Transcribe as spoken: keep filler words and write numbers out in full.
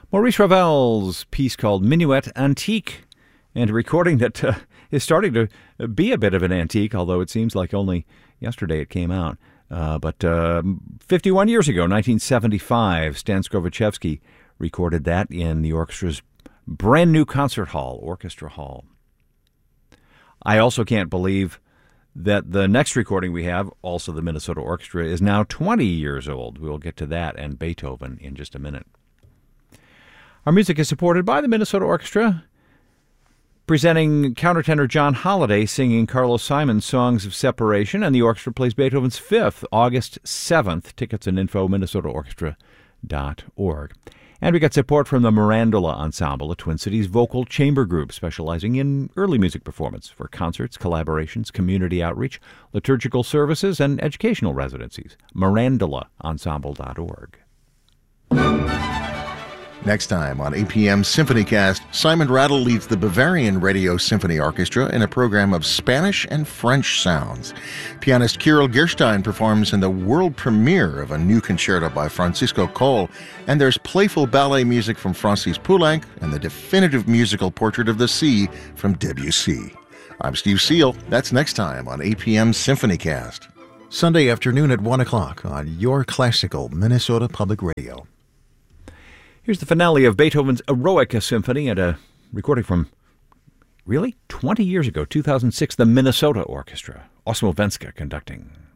Maurice Ravel's piece called Minuet Antique, and a recording that uh, is starting to be a bit of an antique, although it seems like only yesterday it came out. Uh, but uh, fifty-one years ago, nineteen seventy-five, Stan Skrovichevsky recorded that in the orchestra's brand new concert hall, Orchestra Hall. I also can't believe that the next recording we have, also the Minnesota Orchestra, is now twenty years old. We'll get to that and Beethoven in just a minute. Our music is supported by the Minnesota Orchestra, presenting countertenor John Holliday singing Carlos Simon's Songs of Separation, and the orchestra plays Beethoven's Fifth, August seventh. Tickets and info, minnesota orchestra dot org. And we got support from the Mirandola Ensemble, a Twin Cities vocal chamber group specializing in early music performance for concerts, collaborations, community outreach, liturgical services, and educational residencies. mirandola ensemble dot org. Next time on A P M SymphonyCast, Simon Rattle leads the Bavarian Radio Symphony Orchestra in a program of Spanish and French sounds. Pianist Kirill Gerstein performs in the world premiere of a new concerto by Francisco Coll, and there's playful ballet music from Francis Poulenc and the definitive musical Portrait of the Sea from Debussy. I'm Steve Seal. That's next time on A P M SymphonyCast. Sunday afternoon at one o'clock on your classical Minnesota Public Radio. Here's the finale of Beethoven's Eroica Symphony and a recording from, really, twenty years ago, two thousand six, the Minnesota Orchestra. Osmo Venska conducting.